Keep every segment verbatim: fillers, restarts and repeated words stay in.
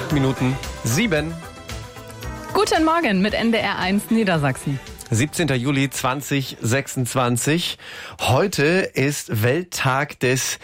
Acht Minuten sieben. Guten Morgen mit N D R eins Niedersachsen. siebzehnter Juli zweitausendsechsundzwanzig. Heute ist Welttag des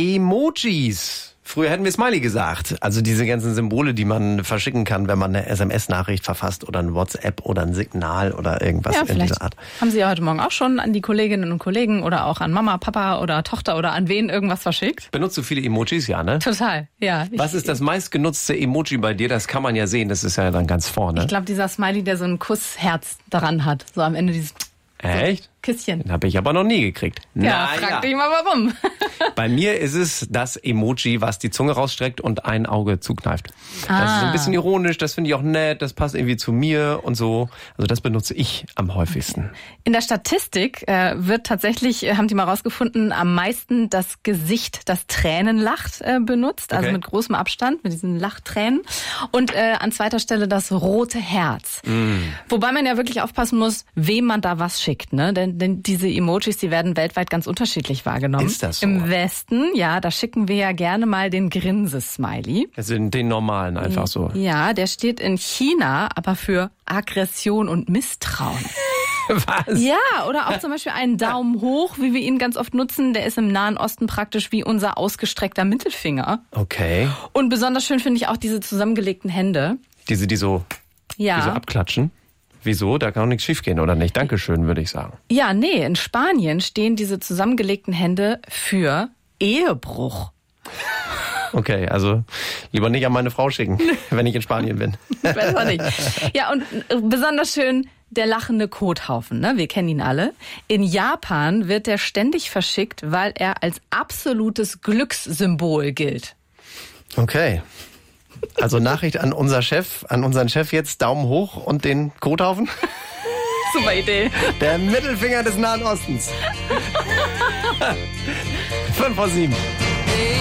Emojis. Früher hätten wir Smiley gesagt. Also diese ganzen Symbole, die man verschicken kann, wenn man eine S M S-Nachricht verfasst oder ein WhatsApp oder ein Signal oder irgendwas Ja, in vielleicht dieser Art. haben Sie ja heute Morgen auch schon an die Kolleginnen und Kollegen oder auch an Mama, Papa oder Tochter oder an wen irgendwas verschickt? Benutzt du viele Emojis, ja, ne? Total, ja. Ich, Was ist das meistgenutzte Emoji bei dir? Das kann man ja sehen, das ist ja dann ganz vorne. Ich glaube, dieser Smiley, der so ein Kussherz daran hat. So am Ende dieses Echt? Kisschen. Den habe ich aber noch nie gekriegt. Ja, Na, frag dich mal warum. Bei mir ist es das Emoji, was die Zunge rausstreckt und ein Auge zukneift. Ah. Das ist so ein bisschen ironisch, das finde ich auch nett, das passt irgendwie zu mir und so. Also das benutze ich am häufigsten. In der Statistik äh, wird tatsächlich, äh, haben die mal rausgefunden, am meisten das Gesicht, das Tränen lacht, äh, benutzt. Also Okay. mit großem Abstand, mit diesen Lachtränen. Und äh, an zweiter Stelle das rote Herz. Mm. Wobei man ja wirklich aufpassen muss, wem man da was schickt. Ne? Denn, denn diese Emojis, die werden weltweit ganz unterschiedlich wahrgenommen. Ist das so? Im Westen, ja, da schicken wir ja gerne mal den Grinse-Smiley. Also den normalen einfach so. Ja, der steht in China aber für Aggression und Misstrauen. Was? Ja, oder auch zum Beispiel einen Daumen hoch, wie wir ihn ganz oft nutzen. Der ist im Nahen Osten praktisch wie unser ausgestreckter Mittelfinger. Okay. Und besonders schön finde ich auch diese zusammengelegten Hände. Diese, die so, Ja. die so abklatschen. Wieso? Da kann auch nichts schiefgehen, oder nicht? Dankeschön, würde ich sagen. Ja, nee, in Spanien stehen diese zusammengelegten Hände für Ehebruch. Okay, also lieber nicht an meine Frau schicken, wenn ich in Spanien bin. Besser nicht. Ja, und besonders schön der lachende Kothaufen, ne? Wir kennen ihn alle. In Japan wird der ständig verschickt, weil er als absolutes Glückssymbol gilt. Okay. Also Nachricht an unser Chef, an unseren Chef jetzt, Daumen hoch und den Kothaufen. Super Idee. Der Mittelfinger des Nahen Ostens. Fünf vor sieben.